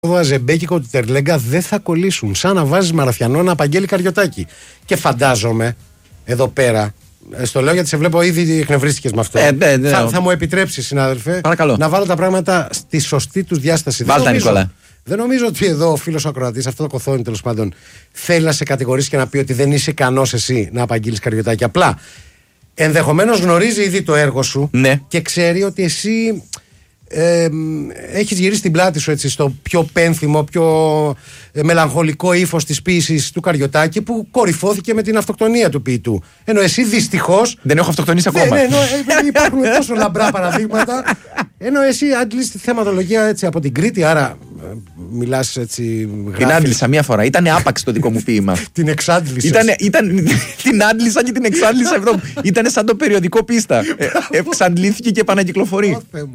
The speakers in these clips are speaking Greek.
Αζεμπέκικο του Τερλέγκα δεν θα κολλήσουν. Σαν να βάζεις Μαραθιανό να απαγγέλει Καριωτάκη. Και φαντάζομαι εδώ πέρα, στο λέω γιατί σε βλέπω ήδη εκνευρίστηκες με αυτό. Θα μου επιτρέψει, συνάδελφε, παρακαλώ, να βάλω τα πράγματα στη σωστή τους διάσταση. Βάλτα, Νικόλα. Δεν νομίζω ότι εδώ ο φίλος ο ακροατής, αυτό το κοθόνι τέλος πάντων, θέλει να σε κατηγορήσει και να πει ότι δεν είσαι ικανός εσύ να απαγγείλεις Καριωτάκη. Απλά ενδεχομένως γνωρίζει ήδη το έργο σου, ναι, και ξέρει ότι εσύ έχεις γυρίσει την πλάτη σου έτσι, στο πιο πένθυμο, πιο μελαγχολικό ύφος της ποίησης του Καριωτάκη, που κορυφώθηκε με την αυτοκτονία του ποιητού. Ενώ εσύ δυστυχώς δεν έχω αυτοκτονήσει ακόμα. Υπάρχουν τόσο λαμπρά παραδείγματα. Ενώ εσύ άντλεις τη θεματολογία έτσι από την Κρήτη, άρα μιλάς έτσι. Την άντλησα μία φορά. Ήταν άπαξ το δικό μου ποίημα. Την εξάντλησες. Την άντλησα και την εξάντλησα. Ήταν σαν το περιοδικό Πίστα. Εξαντλήθηκε και επανακυκλοφορεί.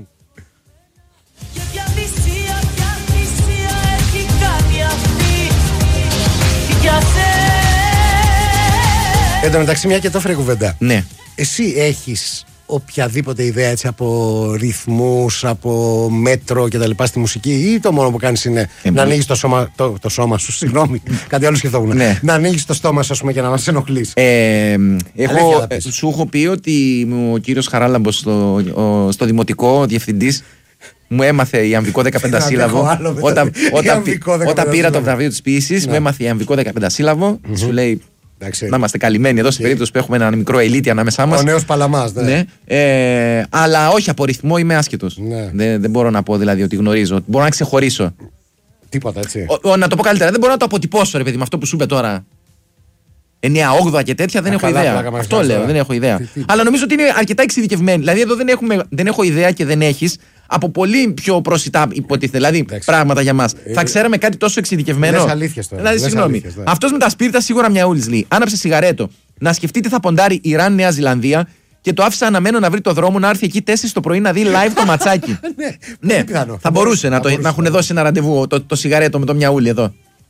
Εν τω μεταξύ, μια και το έφερε κουβέντα. Ναι. Εσύ έχεις οποιαδήποτε ιδέα έτσι από ρυθμούς, από μέτρο κτλ. Στη μουσική, ή το μόνο που κάνεις είναι να ανοίγεις το σώμα σου, συγγνώμη, κάτι άλλο σκεφτόμουν. Ναι. Να ανοίγεις το στόμα σου, ας πούμε, και να μας ενοχλείς. Σου έχω πει ότι ο κύριος Χαράλαμπος στο δημοτικό, ο διευθυντής, μου έμαθε ιαμβικό 15 σύλλαβο. Όταν πήρα το βραβείο της ποίησης, μου έμαθε ιαμβικό 15 σύλλαβο. Σου λέει, να είμαστε καλυμμένοι εδώ, σε περίπτωση που έχουμε ένα μικρό ελίτη ανάμεσά μας. Ο νέος Παλαμάς, ναι. Αλλά όχι, από ρυθμό είμαι άσχετος. Δεν μπορώ να πω δηλαδή ότι γνωρίζω. Μπορώ να ξεχωρίσω. Τίποτα, έτσι. Να το πω καλύτερα, δεν μπορώ να το αποτυπώσω, ρε παιδί, με αυτό που σου είπε τώρα. 9-8 και τέτοια, δεν έχω ιδέα. Αυτό λέω, δεν έχω ιδέα. Αλλά νομίζω ότι είναι αρκετά εξειδικευμένοι. Δηλαδή εδώ δεν έχω ιδέα και δεν έχεις από πολύ πιο προσιτά υποτίθεται. Δηλαδή πράγματα για μας. Θα ξέραμε κάτι τόσο εξειδικευμένο. Λες αλήθειες τώρα. Δηλαδή, συγγνώμη. Αυτός με τα σπίρτα σίγουρα μιαούλης λέει. Άναψε σιγαρέτο. Να σκεφτεί τι θα ποντάρει Ιράν, Νέα Ζηλανδία, και το άφησα αναμένο να βρει το δρόμο να έρθει εκεί 4 το πρωί να δει live το ματσάκι. Ναι, θα μπορούσε να έχουν δώσει ένα ραντεβού το σιγαρέτο με το μιαούλι εδώ.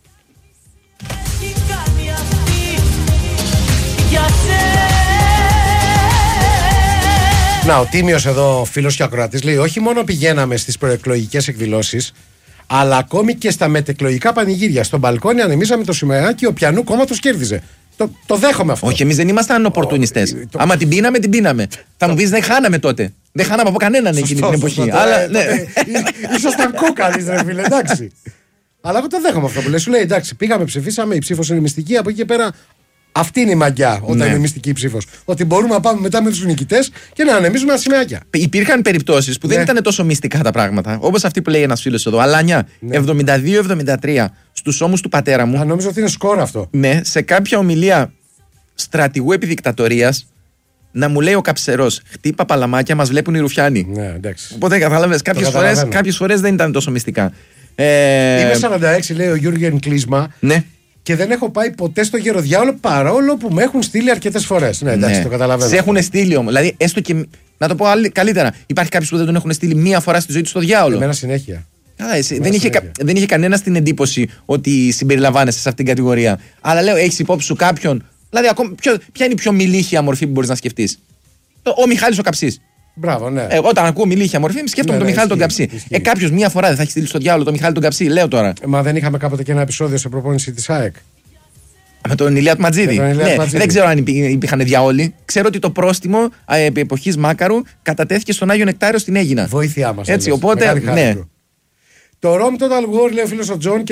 Να, ο Τίμιος εδώ, φίλος και ακροατής, λέει: όχι μόνο πηγαίναμε στις προεκλογικές εκδηλώσεις, αλλά ακόμη και στα μετεκλογικά πανηγύρια. Στον μπαλκόνι ανεμίζαμε το σημαίακι, ο ποιανού κόμματος κέρδιζε. Το δέχομαι αυτό. Όχι, εμείς δεν ήμασταν οπορτουνιστές. Άμα την πίναμε, την πίναμε. Θα μου πεις, δεν χάναμε τότε. Δεν χάναμε από κανέναν εκείνη την εποχή. Αλλά ναι. Ήσασταν κόκαλης, ρε φίλε, εντάξει. Αλλά εγώ το δέχομαι αυτό που λέει. Σου λέει: εντάξει, πήγαμε, ψηφίσαμε, η ψήφος είναι μυστική, από εκεί και πέρα. Αυτή είναι η μαγιά όταν είναι μυστική ψήφος. Ότι μπορούμε να πάμε μετά με τους νικητές και να ανεμίζουμε τα σημαίακια. Υπήρχαν περιπτώσεις που δεν ήταν τόσο μυστικά τα πράγματα. Όπως αυτή που λέει ένας φίλος εδώ. Αλάνια, 72-73 στους ώμους του πατέρα μου. Νομίζω ότι είναι σκορ αυτό. Ναι, σε κάποια ομιλία στρατηγού επιδικτατορίας, να μου λέει ο Καψερός: χτύπα παλαμάκια, μας βλέπουν οι Ρουφιάνοι. Ναι, εντάξει. Οπότε κατάλαβες, κάποιες φορές δεν ήταν τόσο μυστικά. Είμαι 46, λέει ο Γιούργεν Κλίσμα. Ναι. Και δεν έχω πάει ποτέ στο Γεροδιάολο, παρόλο που με έχουν στείλει αρκετές φορές. Ναι, εντάξει, το καταλαβαίνω. Σε έχουν στείλει όμως. Δηλαδή, έστω και. Να το πω καλύτερα. Υπάρχει κάποιος που δεν τον έχουν στείλει μία φορά στη ζωή του στο διάολο. Εμένα συνέχεια. Δεν είχε κανένα την εντύπωση ότι συμπεριλαμβάνεσαι σε αυτήν την κατηγορία. Αλλά λέω, έχεις υπόψη σου κάποιον. Δηλαδή, ποια είναι η πιο μιλήχια μορφή που μπορείς να σκεφτείς? Ο Μιχάλης ο Καψής. Μπράβο, ναι. Όταν ακούω μιλήχια μορφή, σκέφτομαι τον Μιχάλη τον Καψί. Κάποιος μία φορά δεν θα έχει στείλει στο διάολο τον Μιχάλη τον Καψί, λέω τώρα. Μα δεν είχαμε κάποτε και ένα επεισόδιο σε προπόνηση της ΑΕΚ? Με τον Ηλία Ματζίδη. Δεν ξέρω αν υπήρχαν διάολοι. Ξέρω ότι το πρόστιμο επί εποχής Μάκαρου κατατέθηκε στον Άγιο Νεκτάριο στην Αίγινα. Βοήθειά μας. Έτσι, οπότε. Ναι. Το Rome Total War, λέει ο φίλος ο Τζον, και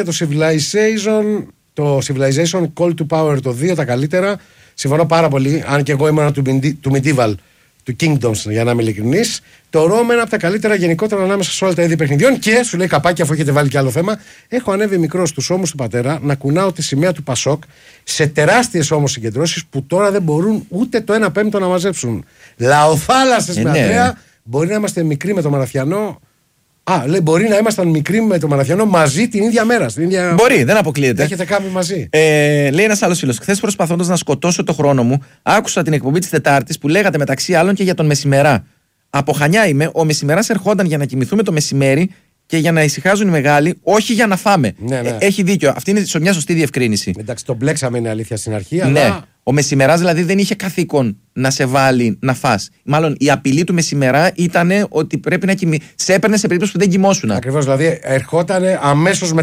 το Civilization Call to Power, το 2 τα καλύτερα. Συμφωνώ πάρα πολύ, αν και εγώ ήμουν του Medieval, του Kingdoms, για να είμαι ειλικρινής. Το Rome είναι από τα καλύτερα γενικότερα ανάμεσα σε όλα τα είδη παιχνιδιών. Και σου λέει καπάκι, αφού έχετε βάλει και άλλο θέμα, έχω ανέβει μικρό στους ώμους του πατέρα να κουνάω τη σημαία του Πασόκ σε τεράστιες όμως συγκεντρώσεις που τώρα δεν μπορούν ούτε το 1/5 να μαζέψουν. Λαοθάλασσες με Αντρέα, μπορεί να είμαστε μικροί με το Μαραθιανό. Λέει, μπορεί να ήμασταν μικροί με το Μαραθιανό μαζί την ίδια μέρα. Μπορεί, δεν αποκλείεται. Έχετε κάνει μαζί. Λέει ένας άλλος φίλος: χθες, προσπαθώντας να σκοτώσω το χρόνο μου, άκουσα την εκπομπή της Τετάρτης που λέγατε μεταξύ άλλων και για τον Μεσημερά. Από Χανιά είμαι, ο Μεσημεράς ερχόταν για να κοιμηθούμε το μεσημέρι και για να ησυχάζουν οι μεγάλοι, όχι για να φάμε. Ναι. Έχει δίκιο. Αυτή είναι μια σωστή διευκρίνηση. Εντάξει, το μπλέξαμε, είναι αλήθεια στην αρχή. Ναι. Αλλά... Ο Μεσημεράς δηλαδή δεν είχε καθήκον να σε βάλει να φας. Μάλλον η απειλή του Μεσημερά ήταν ότι πρέπει να σε έπαιρνε σε περίπτωση που δεν κοιμόσουν. Ακριβώς, δηλαδή ερχόταν αμέσως